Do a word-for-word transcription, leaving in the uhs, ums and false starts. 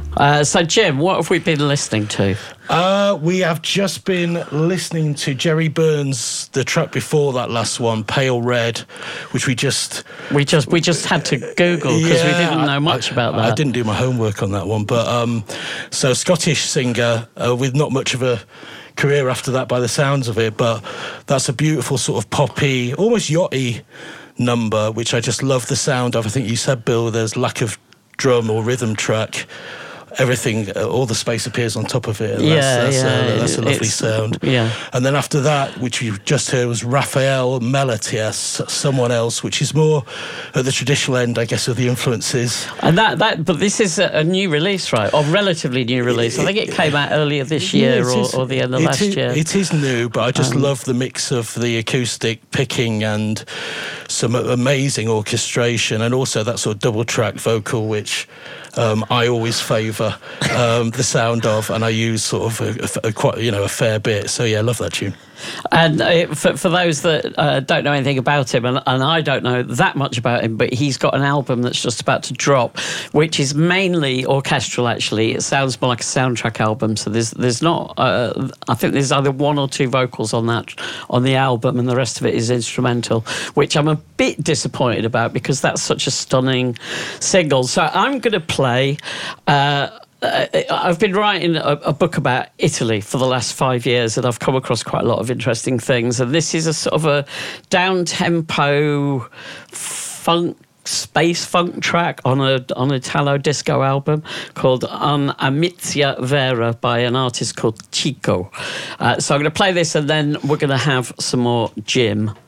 Uh, so, Jim, what have we been listening to? Uh, we have just been listening to Jerry Burns, the track before that last one, Pale Red, which we just... We just we just had to Google because yeah, we didn't know much I, about that. I didn't do my homework on that one. But um, so Scottish singer uh, with not much of a career after that by the sounds of it, but that's a beautiful sort of poppy, almost yachty number, which I just love the sound of. I think you said, Bill, there's lack of drum or rhythm track. Everything, uh, all the space appears on top of it. And yeah, that's, that's, yeah, a, that's a lovely it's, sound. Yeah. And then after that, which you just heard, was Raphael Melatias, Someone Else, which is more at the traditional end, I guess, of the influences. And that, that but this is a, a new release, right? Or relatively new release. I think it came out earlier this year yeah, or, is, or the end of last is, year. It is new, but I just um, love the mix of the acoustic picking and some amazing orchestration, and also that sort of double track vocal, which um, I always favour um, the sound of, and I use sort of a, a, a quite you know a fair bit. So yeah, I love that tune. And uh, for, for those that uh, don't know anything about him, and, and I don't know that much about him, but he's got an album that's just about to drop, which is mainly orchestral, actually. It sounds more like a soundtrack album, so there's there's not... Uh, I think there's either one or two vocals on that, on the album, and the rest of it is instrumental, which I'm a bit disappointed about because that's such a stunning single. So I'm going to play... Uh, Uh, I've been writing a, a book about Italy for the last five years, and I've come across quite a lot of interesting things. And this is a sort of a down-tempo funk, space funk track on a on an Italo disco album called Un Amicizia Vera by an artist called Chico. Uh, so I'm going to play this, and then we're going to have some more Jim.